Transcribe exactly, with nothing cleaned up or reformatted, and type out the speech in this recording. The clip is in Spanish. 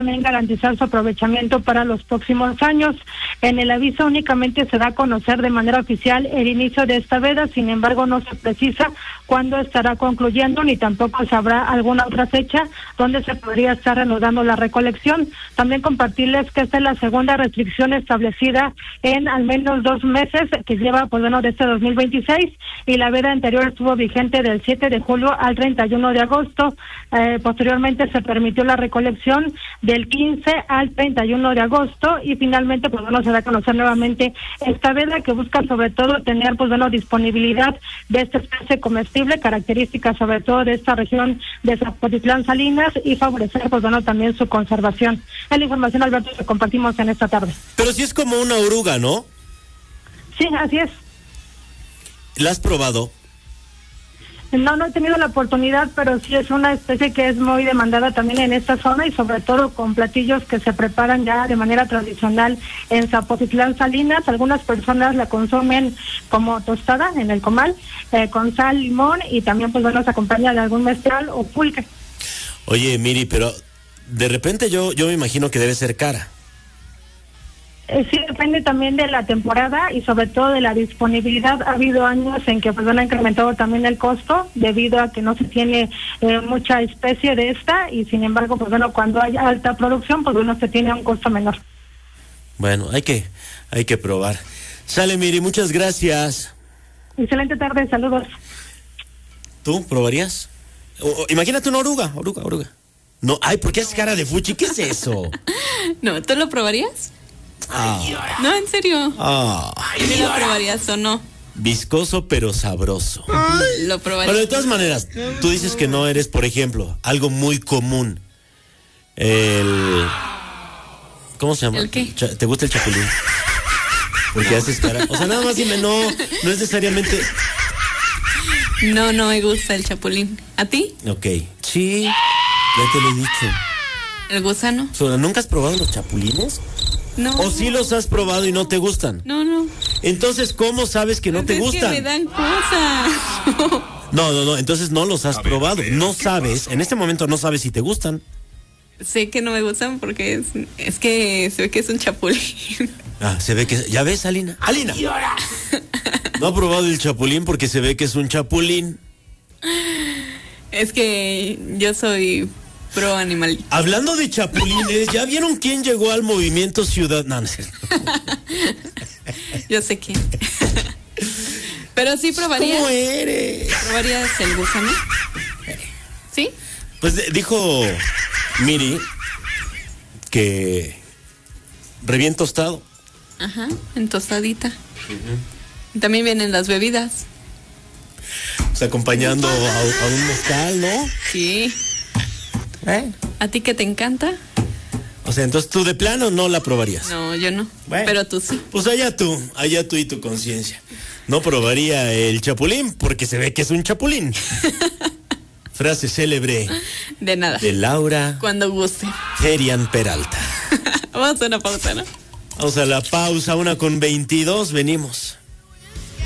también garantizar su aprovechamiento para los próximos años. En el aviso únicamente se da a conocer de manera oficial el inicio de esta veda, sin embargo no se precisa cuándo estará concluyendo ni tampoco sabrá alguna otra fecha donde se podría estar reanudando la recolección. También compartirles que esta es la segunda restricción establecida en al menos dos meses que lleva, pues bueno, de este dos mil veintiséis, y la veda anterior estuvo vigente del siete de julio al treinta y uno de agosto. Eh, posteriormente se permitió la recolección del quince al treinta y uno de agosto y finalmente pues bueno se da a conocer nuevamente esta veda que busca sobre todo tener pues bueno disponibilidad de esta especie comestible, características sobre todo de esta región de Zapotitlán Salinas y favorecer pues bueno también su conservación. Es la información, Alberto, que compartimos en esta tarde. Pero sí es como una oruga, ¿no? Sí, así es. ¿La has probado? No, no he tenido la oportunidad, pero sí es una especie que es muy demandada también en esta zona y sobre todo con platillos que se preparan ya de manera tradicional en Zapotitlán Salinas. Algunas personas la consumen como tostada en el comal, eh, con sal, limón y también pues bueno se acompaña de algún mezcal o pulque. Oye, Miri, pero de repente yo, yo me imagino que debe ser cara. Eh, sí, depende también de la temporada y sobre todo de la disponibilidad. Ha habido años en que pues han incrementado también el costo debido a que no se tiene eh, mucha especie de esta y sin embargo pues bueno cuando hay alta producción pues bueno se tiene un costo menor. Bueno, hay que hay que probar. Sale, Miri, muchas gracias. Excelente tarde, saludos. ¿Tú probarías? O, o, imagínate una oruga, oruga, oruga. No, ay, ¿por qué haces cara de fuchi? ¿Qué es eso? No, ¿tú lo probarías? Ah. No, en serio. Ah. ¿Sí lo probarías o no? Viscoso pero sabroso. Ay. Lo probarías. Pero de todas maneras, tú dices que no eres, por ejemplo, algo muy común. El... ¿Cómo se llama? ¿El qué? ¿Te gusta el chapulín? Porque haces cara... O sea, nada más dime, no, no es necesariamente... No, no me gusta el chapulín. ¿A ti? Ok. Sí, ya te lo he dicho. ¿El gusano? ¿Sora, nunca has probado los chapulines? No. ¿O sí los has probado y no te gustan? No, no. Entonces, ¿cómo sabes que no Pues te es gustan? que me dan cosas. No, no, no, entonces no los has probado. No sabes, en este momento no sabes si te gustan. Sé que no me gustan porque es, es que se ve que es un chapulín. Ah, se ve que... ¿Ya ves, Alina? ¡Alina! No ha probado el chapulín porque se ve que es un chapulín. Es que yo soy pro animal. Hablando de chapulines, ¿ya vieron quién llegó al movimiento Ciudad? No, no es cierto. Yo sé quién. Pero sí probarías. ¿Cómo eres? ¿Probarías el gusano? ¿Sí? Pues dijo Miri que re bien tostado. Ajá, en tostadita. Uh-huh. También vienen las bebidas. Pues acompañando a, a un mezcal, ¿no? Sí. ¿Eh? ¿A ti que te encanta? O sea, entonces tú de plano no la probarías. No, yo no. Bueno, pero tú sí. Pues allá tú, allá tú y tu conciencia. No probaría el chapulín porque se ve que es un chapulín. Frase célebre. De nada. De Laura. Cuando guste. Ferian Peralta. Vamos a una pausa, ¿no? Vamos a la pausa, una con veintidós, venimos.